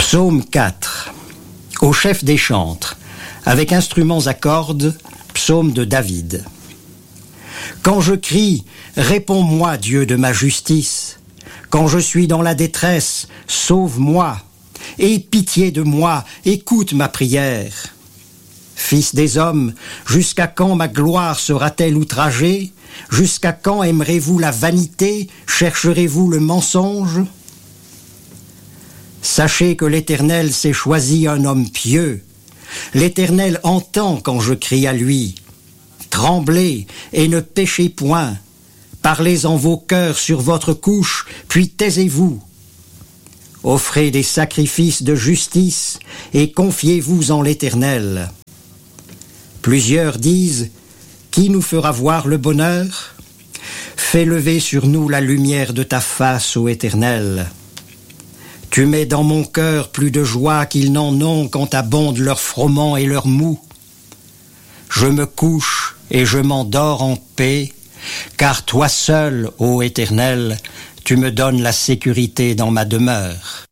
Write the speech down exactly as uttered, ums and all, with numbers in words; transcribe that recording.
Psaume quatre. Au chef des chantres, avec instruments à cordes, psaume de David. Quand je crie, réponds-moi, Dieu de ma justice. Quand je suis dans la détresse, sauve-moi. Aie pitié de moi, écoute ma prière. Fils des hommes, jusqu'à quand ma gloire sera-t-elle outragée? Jusqu'à quand aimerez-vous la vanité? Chercherez-vous le mensonge? Sachez que l'Éternel s'est choisi un homme pieux. L'Éternel entend quand je crie à lui. Tremblez et ne péchez point. Parlez en vos cœurs sur votre couche, puis taisez-vous. Offrez des sacrifices de justice et confiez-vous en l'Éternel. Plusieurs disent, qui nous fera voir le bonheur? Fais lever sur nous la lumière de ta face, ô Éternel. Tu mets dans mon cœur plus de joie qu'ils n'en ont quand abondent leurs froment et leurs mou. Je me couche et je m'endors en paix, car toi seul, ô Éternel, tu me donnes la sécurité dans ma demeure.